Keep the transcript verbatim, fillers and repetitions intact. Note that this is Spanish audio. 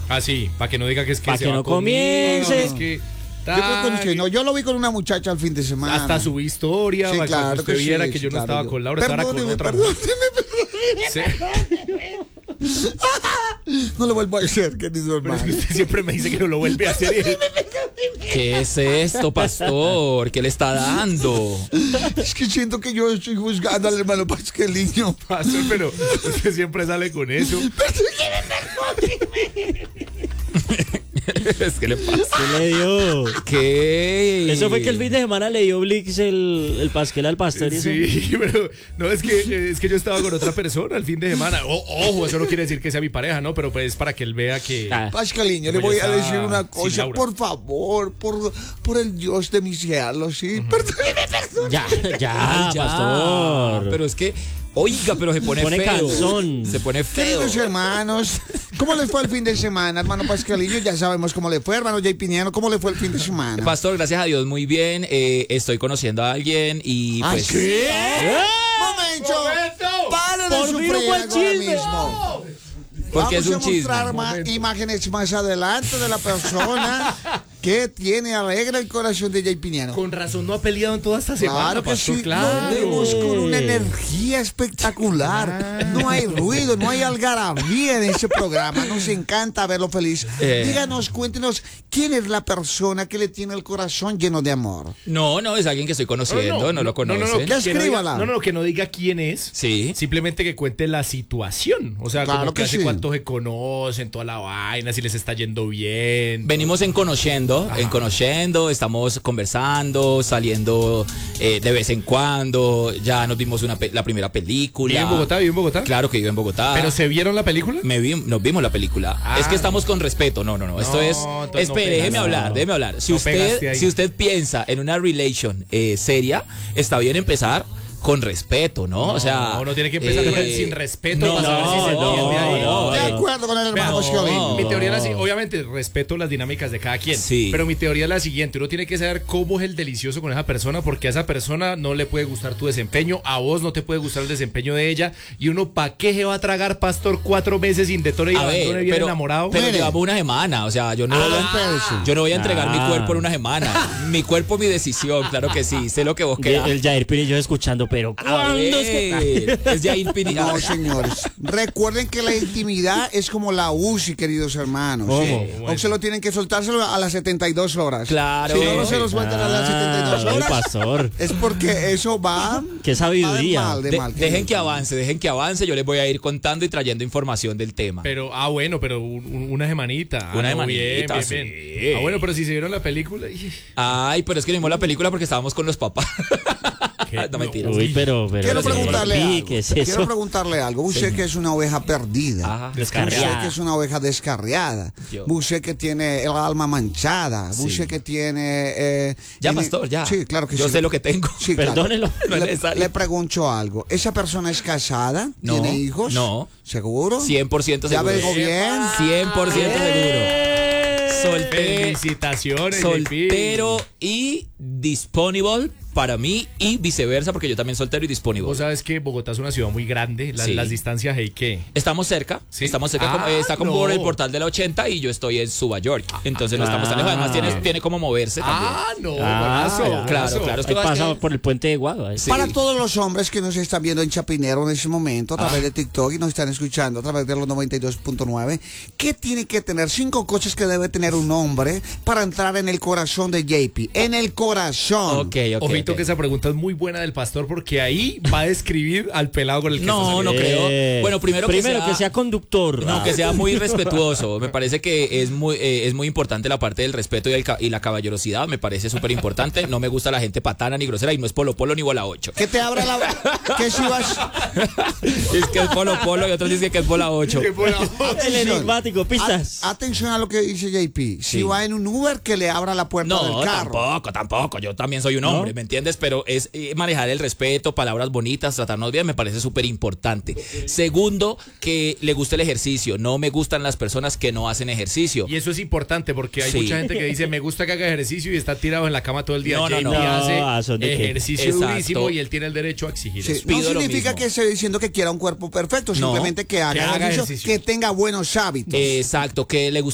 Ah, sí, para que no diga que es que Pa' se que va no conmigo, comience. es que Yo creo que conocí- no, yo lo vi con una muchacha al fin de semana. hasta subí historia Sí, para claro que usted que sí, viera que sí, yo no claro, estaba yo- con Laura, estaba con Perdóneme, otra perdóneme, mujer. Sí. No lo vuelvo a hacer, querido Pero es que hermano. usted siempre me dice que no lo vuelve a hacer. y- ¿Qué es esto, pastor? ¿Qué le está dando? Es que siento que yo estoy juzgando al hermano Pasqueliño. Pastor, pero usted siempre sale con eso. Es que le pasa. ¿Qué le dio? ¿Qué? Eso fue que el fin de semana le dio Blix el, el pasquel al pastor. y eso. Sí, pero no, es que, es que yo estaba con otra persona el fin de semana. O- ojo, eso no quiere decir que sea mi pareja, ¿no? Pero pues para que él vea que... Ah. Pascaliño, le Como voy ya a está decir una sin cosa, Laura. por favor, por, por el Dios de mis cielos, ¿sí? Perdón. Ya, ya, Ay, ya. pastor. Pero es que, oiga, pero se pone, Pone feo. canzón. Se pone feo. Queridos hermanos, ¿cómo les fue el fin de semana, hermano Pascaliño? Ya sabemos cómo le fue, hermano Jay Piñero, ¿cómo le fue el fin de semana? Pastor, gracias a Dios, muy bien. Eh, estoy conociendo a alguien y ¿Ah, pues... sí? ¡Momento! ¡Paren de Por su fin un buen friega ahora chisme. mismo! Porque es Vamos un a chisme. mostrar ma- imágenes más adelante de la persona que tiene alegre el corazón de Jay Piñero. Con razón no ha peleado en toda esta semana, Claro que pastor, sí, claro. lo vemos con una energía espectacular. No hay ruido, no hay algarabía en ese programa. Nos encanta verlo feliz. Eh. Díganos, cuéntenos, ¿quién es la persona que le tiene el corazón lleno de amor? No, no, es alguien que estoy conociendo, no, lo conoce. No, no, no, ¿Qué que no escríbala? diga- no, no, que no diga quién es. Sí. Simplemente que cuente la situación. O sea, Claro como que, que hace sí. cuánto se conocen, toda la vaina, si les está yendo bien. Venimos en conociendo, en conociendo, estamos conversando, saliendo eh, de vez en cuando, ya nos vimos una pe- la primera película. ¿Vive en Bogotá? ¿Vive en Bogotá? Claro que vivo en Bogotá. ¿Pero se vieron la película? Me vi- nos vimos la película. Ah. Es que estamos con respeto. No, no, no. Esto No, es. entonces no Espere, déjeme pegaste. hablar, déjeme hablar. Si No pegaste usted, ahí. si usted piensa en una relation eh, seria, está bien empezar con respeto, ¿no? o sea. no, no tiene que empezar con el sin respeto No, para saber si se no, entiende ahí. no, De no. acuerdo con el hermano Vea, Pascaliño. Mi teoría es así, obviamente respeto las dinámicas de cada quien, Sí. pero mi teoría es la siguiente, uno tiene que saber cómo es el delicioso con esa persona, porque a esa persona no le puede gustar tu desempeño, a vos no te puede gustar el desempeño de ella, y uno ¿pa' qué se va a tragar, pastor, cuatro meses sin detone y A abandone ver, bien pero, enamorado? pero Mire. llevamos una semana, o sea, yo no, Ah. yo no voy a entregar mi Ah. cuerpo en una semana. Mi cuerpo, mi decisión, claro que sí, sé lo que vos Y querás. el Jair Pirillo escuchando, pero A ¿cuándo es que- ver, es Jair Pirillo. No, señores. Recuerden que la intimidad es como la U C I, queridos hermanos. ¿Cómo? Sí. O se lo tienen que soltárselo a las setenta y dos horas. Claro. Si no, no se lo sueltan a las setenta y dos Ah, el horas. pastor. Es porque eso va. Qué sabiduría. va de mal, de De- mal, dejen queridos que avance, dejen que avance. Yo les voy a ir contando y trayendo información del tema. Pero, ah, bueno, pero un- un- una semanita. Ah, Una no, semanita, bien, bien, sí. bien. Ah, bueno, pero si se vieron la película... ih, Ay, pero es que no vimos la película porque estábamos con los papás. ¿qué? No, mentira. Uy, pero, pero. Quiero sí. preguntarle Sí, algo. ¿qué es Quiero eso? preguntarle algo. Usted que es una oveja perdida. Ah, Usted descarriada. que es una oveja descarriada. Yo. Usted que tiene el alma manchada. Sí. Usted que tiene. eh, Ya, tiene- pastor, ya. Sí, claro que Yo sí. sé lo que tengo. Sí, claro. Perdónelo. No es Le, necesario. le pregunto algo. ¿Esa persona es casada? No, ¿Tiene hijos? no. ¿Seguro? cien por ciento ¿Ya seguro. averigó bien? cien por ciento seguro. Solte- Felicitaciones, soltero y disponible para mí y viceversa, porque yo también soltero y disponible. Vos sabes que Bogotá es una ciudad muy grande, la- Sí. las distancias, ¿y qué? Estamos cerca, Sí. estamos cerca, Ah, como- eh, está como no. por el portal de la ochenta y yo estoy en Suba York. Entonces no estamos tan lejos. Además tiene, tiene como moverse también. Ah, no, Ah, golazo, ya. Claro, golazo. claro. Es Ahí que vas pasa que- por el puente de Guado. ahí. Sí. Para todos los hombres que nos están viendo en Chapinero en ese momento a través de TikTok y nos están escuchando a través de los noventa y dos punto nueve, ¿qué tiene que tener? Cinco cosas que debe tener un hombre para entrar en el corazón de J P. En el corazón. Ok, ok. Ojito ok. que esa pregunta es muy buena del pastor porque ahí va a describir al pelado con el que No, está no saliendo. creo. Eh, Bueno, primero, primero que que sea, sea conductor. No, que sea muy respetuoso. Me parece que es muy, eh, es muy importante la parte del respeto y, el ca- y la caballerosidad. Me parece súper importante. No me gusta la gente patana ni grosera y no es polo polo ni bola ocho. Que te abra la. Que si vas. Es que es polo polo y otros dicen que es bola ocho. Qué buena. El enigmático, pistas. A- atención a lo que dice J P. Si Sí. va en un Uber, que le abra la puerta No, del carro. tampoco, tampoco. Yo también soy un hombre, ¿me entiendes? Pero es eh, manejar el respeto, palabras bonitas, tratarnos bien, me parece súper importante. Segundo, que le guste el ejercicio. No me gustan las personas que no hacen ejercicio. Y eso es importante porque hay Sí. mucha gente que dice, me gusta que haga ejercicio y está tirado en la cama todo el día. No, no, J P no. No, ¿a hace son de qué? ejercicio Exacto. durísimo y él tiene el derecho a exigir Sí, eso. no pido lo significa mismo. que esté diciendo que quiera un cuerpo perfecto, No, simplemente que haga, que haga ejercicio, ejercicio. que tenga buenos hábitos. Exacto, que le guste